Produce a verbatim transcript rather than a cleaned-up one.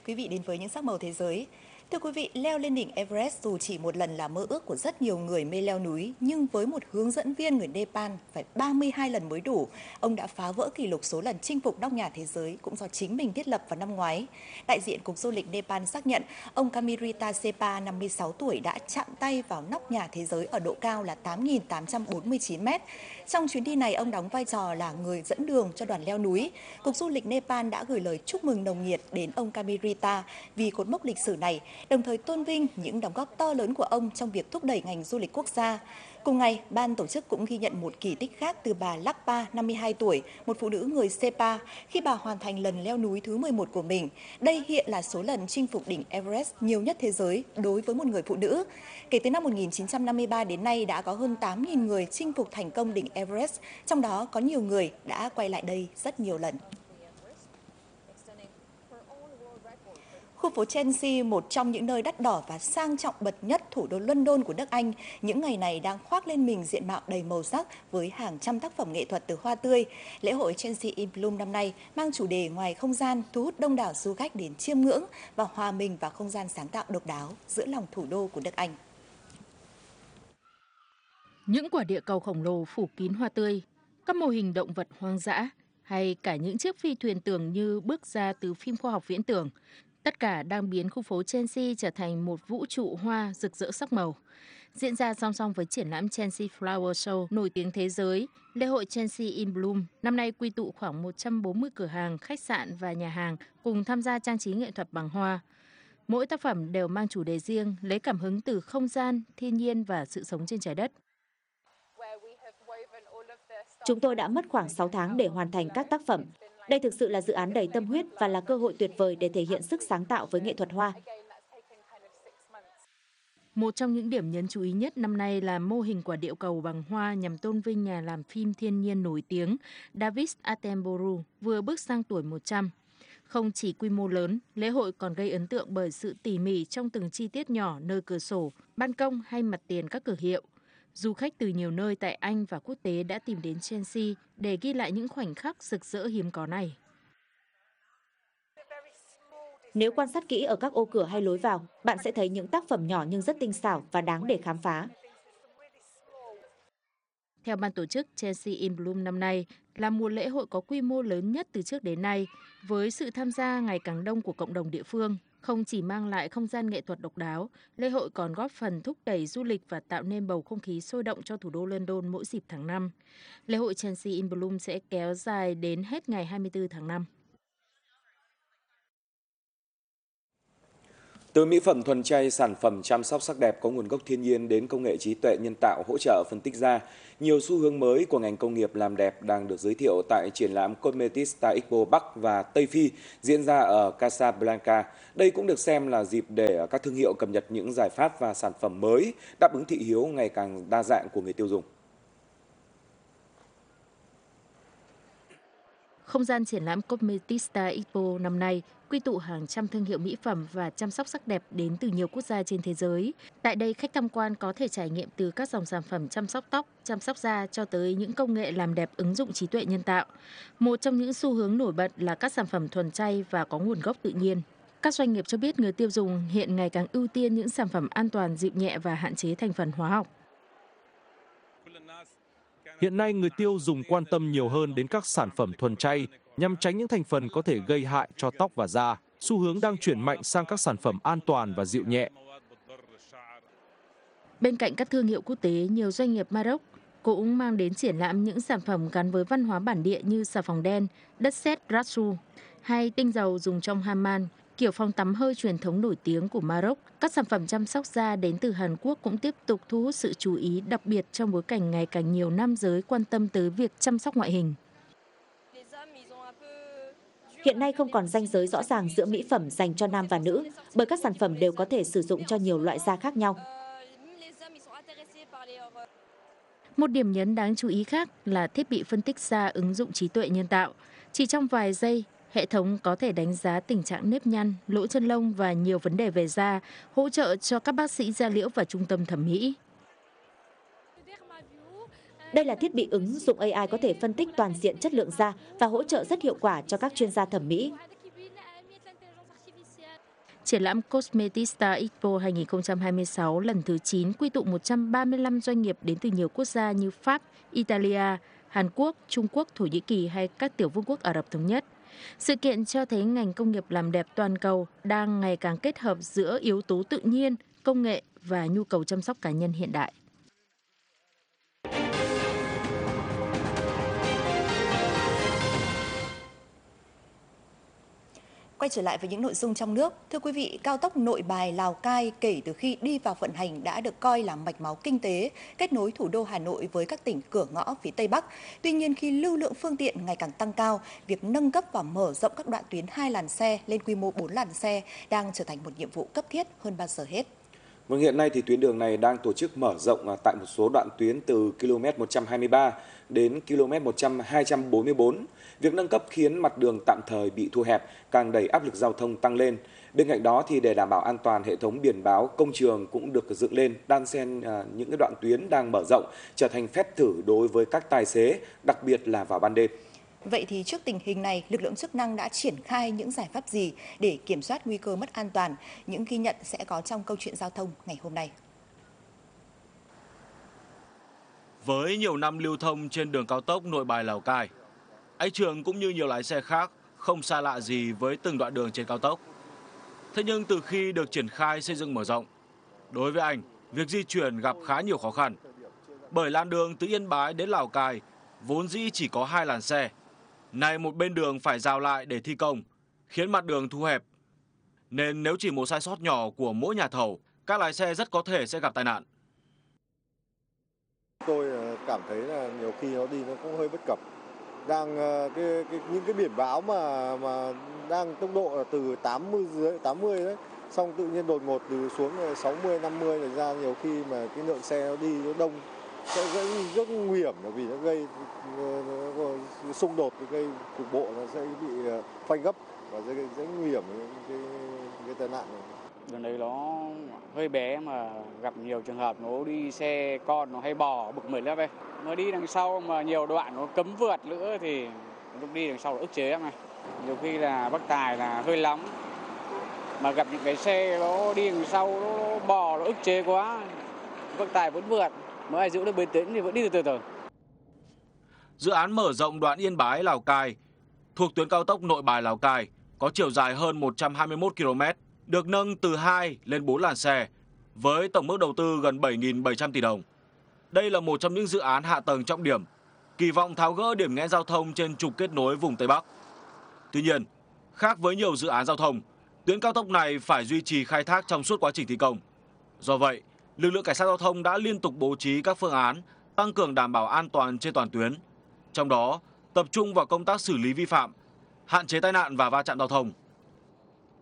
quý vị đến với những sắc màu thế giới. Thưa quý vị, leo lên đỉnh Everest dù chỉ một lần là mơ ước của rất nhiều người mê leo núi, nhưng với một hướng dẫn viên người Nepal phải ba mươi hai lần mới đủ, ông đã phá vỡ kỷ lục số lần chinh phục nóc nhà thế giới cũng do chính mình thiết lập vào năm ngoái. Đại diện Cục Du lịch Nepal xác nhận ông Kamirita Sepa, năm mươi sáu tuổi, đã chạm tay vào nóc nhà thế giới ở độ cao là tám nghìn tám trăm bốn mươi chín mét. Trong chuyến đi này, ông đóng vai trò là người dẫn đường cho đoàn leo núi. Cục Du lịch Nepal đã gửi lời chúc mừng nồng nhiệt đến ông Kamirita vì cột mốc lịch sử này, đồng thời tôn vinh những đóng góp to lớn của ông trong việc thúc đẩy ngành du lịch quốc gia. Cùng ngày, ban tổ chức cũng ghi nhận một kỳ tích khác từ bà Lakpa, năm mươi hai tuổi, một phụ nữ người Sepa, khi bà hoàn thành lần leo núi thứ mười một của mình. Đây hiện là số lần chinh phục đỉnh Everest nhiều nhất thế giới đối với một người phụ nữ. Kể từ năm một nghìn chín trăm năm mươi ba đến nay, đã có hơn tám nghìn người chinh phục thành công đỉnh Everest, trong đó có nhiều người đã quay lại đây rất nhiều lần. Khu phố Chelsea, một trong những nơi đắt đỏ và sang trọng bậc nhất thủ đô London của nước Anh, những ngày này đang khoác lên mình diện mạo đầy màu sắc với hàng trăm tác phẩm nghệ thuật từ hoa tươi. Lễ hội Chelsea in Bloom năm nay mang chủ đề ngoài không gian, thu hút đông đảo du khách đến chiêm ngưỡng và hòa mình vào không gian sáng tạo độc đáo giữa lòng thủ đô của nước Anh. Những quả địa cầu khổng lồ phủ kín hoa tươi, các mô hình động vật hoang dã hay cả những chiếc phi thuyền tưởng như bước ra từ phim khoa học viễn tưởng, tất cả đang biến khu phố Chelsea trở thành một vũ trụ hoa rực rỡ sắc màu. Diễn ra song song với triển lãm Chelsea Flower Show nổi tiếng thế giới, lễ hội Chelsea in Bloom năm nay quy tụ khoảng một trăm bốn mươi cửa hàng, khách sạn và nhà hàng cùng tham gia trang trí nghệ thuật bằng hoa. Mỗi tác phẩm đều mang chủ đề riêng, lấy cảm hứng từ không gian, thiên nhiên và sự sống trên trái đất. Chúng tôi đã mất khoảng sáu tháng để hoàn thành các tác phẩm. Đây thực sự là dự án đầy tâm huyết và là cơ hội tuyệt vời để thể hiện sức sáng tạo với nghệ thuật hoa. Một trong những điểm nhấn chú ý nhất năm nay là mô hình quả địa cầu bằng hoa nhằm tôn vinh nhà làm phim thiên nhiên nổi tiếng David Attenborough vừa bước sang tuổi một trăm. Không chỉ quy mô lớn, lễ hội còn gây ấn tượng bởi sự tỉ mỉ trong từng chi tiết nhỏ nơi cửa sổ, ban công hay mặt tiền các cửa hiệu. Du khách từ nhiều nơi tại Anh và quốc tế đã tìm đến Chelsea để ghi lại những khoảnh khắc rực rỡ hiếm có này. Nếu quan sát kỹ ở các ô cửa hay lối vào, bạn sẽ thấy những tác phẩm nhỏ nhưng rất tinh xảo và đáng để khám phá. Theo ban tổ chức, Chelsea in Bloom năm nay là mùa lễ hội có quy mô lớn nhất từ trước đến nay, với sự tham gia ngày càng đông của cộng đồng địa phương. Không chỉ mang lại không gian nghệ thuật độc đáo, lễ hội còn góp phần thúc đẩy du lịch và tạo nên bầu không khí sôi động cho thủ đô London mỗi dịp tháng năm. Lễ hội Chelsea in Bloom sẽ kéo dài đến hết ngày hai mươi tư tháng năm. Từ mỹ phẩm thuần chay, sản phẩm chăm sóc sắc đẹp có nguồn gốc thiên nhiên đến công nghệ trí tuệ nhân tạo hỗ trợ phân tích da, nhiều xu hướng mới của ngành công nghiệp làm đẹp đang được giới thiệu tại triển lãm Cosmetista Expo Bắc và Tây Phi diễn ra ở Casablanca. Đây cũng được xem là dịp để các thương hiệu cập nhật những giải pháp và sản phẩm mới đáp ứng thị hiếu ngày càng đa dạng của người tiêu dùng. Không gian triển lãm Cosmetista Expo năm nay quy tụ hàng trăm thương hiệu mỹ phẩm và chăm sóc sắc đẹp đến từ nhiều quốc gia trên thế giới. Tại đây, khách tham quan có thể trải nghiệm từ các dòng sản phẩm chăm sóc tóc, chăm sóc da cho tới những công nghệ làm đẹp ứng dụng trí tuệ nhân tạo. Một trong những xu hướng nổi bật là các sản phẩm thuần chay và có nguồn gốc tự nhiên. Các doanh nghiệp cho biết người tiêu dùng hiện ngày càng ưu tiên những sản phẩm an toàn, dịu nhẹ và hạn chế thành phần hóa học. Hiện nay, người tiêu dùng quan tâm nhiều hơn đến các sản phẩm thuần chay nhằm tránh những thành phần có thể gây hại cho tóc và da. Xu hướng đang chuyển mạnh sang các sản phẩm an toàn và dịu nhẹ. Bên cạnh các thương hiệu quốc tế, nhiều doanh nghiệp Maroc cũng mang đến triển lãm những sản phẩm gắn với văn hóa bản địa như xà phòng đen, đất sét Rasu hay tinh dầu dùng trong hammam, kiểu phòng tắm hơi truyền thống nổi tiếng của Maroc. Các sản phẩm chăm sóc da đến từ Hàn Quốc cũng tiếp tục thu hút sự chú ý đặc biệt trong bối cảnh ngày càng nhiều nam giới quan tâm tới việc chăm sóc ngoại hình. Hiện nay không còn ranh giới rõ ràng giữa mỹ phẩm dành cho nam và nữ, bởi các sản phẩm đều có thể sử dụng cho nhiều loại da khác nhau. Một điểm nhấn đáng chú ý khác là thiết bị phân tích da ứng dụng trí tuệ nhân tạo. Chỉ trong vài giây, hệ thống có thể đánh giá tình trạng nếp nhăn, lỗ chân lông và nhiều vấn đề về da, hỗ trợ cho các bác sĩ da liễu và trung tâm thẩm mỹ. Đây là thiết bị ứng dụng a i có thể phân tích toàn diện chất lượng da và hỗ trợ rất hiệu quả cho các chuyên gia thẩm mỹ. Triển lãm Cosmetista Expo hai không hai sáu lần thứ chín quy tụ một trăm ba mươi lăm doanh nghiệp đến từ nhiều quốc gia như Pháp, Italia, Hàn Quốc, Trung Quốc, Thổ Nhĩ Kỳ hay các tiểu vương quốc Ả Rập Thống Nhất. Sự kiện cho thấy ngành công nghiệp làm đẹp toàn cầu đang ngày càng kết hợp giữa yếu tố tự nhiên, công nghệ và nhu cầu chăm sóc cá nhân hiện đại. Quay trở lại với những nội dung trong nước, thưa quý vị, cao tốc Nội Bài - Lào Cai kể từ khi đi vào vận hành đã được coi là mạch máu kinh tế, kết nối thủ đô Hà Nội với các tỉnh cửa ngõ phía Tây Bắc. Tuy nhiên, khi lưu lượng phương tiện ngày càng tăng cao, việc nâng cấp và mở rộng các đoạn tuyến hai làn xe lên quy mô bốn làn xe đang trở thành một nhiệm vụ cấp thiết hơn bao giờ hết. Vâng, hiện nay thì tuyến đường này đang tổ chức mở rộng tại một số đoạn tuyến từ ki lô mét một trăm hai mươi ba đến ki lô mét một trăm hai trăm bốn mươi bốn. Việc nâng cấp khiến mặt đường tạm thời bị thu hẹp, càng đẩy áp lực giao thông tăng lên. Bên cạnh đó thì để đảm bảo an toàn, hệ thống biển báo công trường cũng được dựng lên, đan xen những cái đoạn tuyến đang mở rộng, trở thành phép thử đối với các tài xế, đặc biệt là vào ban đêm. Vậy thì trước tình hình này, lực lượng chức năng đã triển khai những giải pháp gì để kiểm soát nguy cơ mất an toàn? Những ghi nhận sẽ có trong câu chuyện giao thông ngày hôm nay. Với nhiều năm lưu thông trên đường cao tốc Nội Bài - Lào Cai, anh Trường cũng như nhiều lái xe khác không xa lạ gì với từng đoạn đường trên cao tốc. Thế nhưng từ khi được triển khai xây dựng mở rộng, đối với anh, việc di chuyển gặp khá nhiều khó khăn. Bởi làn đường từ Yên Bái đến Lào Cai vốn dĩ chỉ có hai làn xe, nay một bên đường phải rào lại để thi công, khiến mặt đường thu hẹp. Nên nếu chỉ một sai sót nhỏ của mỗi nhà thầu, các lái xe rất có thể sẽ gặp tai nạn. Tôi cảm thấy là nhiều khi nó đi nó cũng hơi bất cập. Đang cái, cái những cái biển báo mà mà đang tốc độ là từ tám mươi dưới tám mươi đấy, xong tự nhiên đột ngột từ xuống sáu mươi năm mươi này ra, nhiều khi mà cái lượng xe nó đi nó đông sẽ rất, rất nguy hiểm, bởi vì nó gây nó xung đột, gây cục bộ, nó sẽ bị phanh gấp và sẽ gây rất nguy hiểm cái cái tai nạn này. Đường đấy nó hơi bé mà gặp nhiều trường hợp nó đi xe con nó hay bò bực mình lắm ấy. Mới đi đằng sau mà nhiều đoạn nó cấm vượt nữa thì lúc đi đằng sau là ức chế lắm này. Nhiều khi là Bắc Tài là hơi lắm. Mà gặp những cái xe nó đi đằng sau nó bò nó ức chế quá. Bắc Tài vẫn vượt, mới ai giữ được bình tĩnh thì vẫn đi từ từ từ. Dự án mở rộng đoạn Yên Bái - Lào Cai thuộc tuyến cao tốc Nội Bài - Lào Cai có chiều dài hơn một trăm hai mươi mốt ki lô mét, được nâng từ hai lên bốn làn xe với tổng mức đầu tư gần bảy nghìn bảy trăm tỷ đồng. Đây là một trong những dự án hạ tầng trọng điểm, kỳ vọng tháo gỡ điểm nghẽn giao thông trên trục kết nối vùng Tây Bắc. Tuy nhiên, khác với nhiều dự án giao thông, tuyến cao tốc này phải duy trì khai thác trong suốt quá trình thi công. Do vậy, lực lượng cảnh sát giao thông đã liên tục bố trí các phương án tăng cường đảm bảo an toàn trên toàn tuyến, trong đó tập trung vào công tác xử lý vi phạm, hạn chế tai nạn và va chạm giao thông.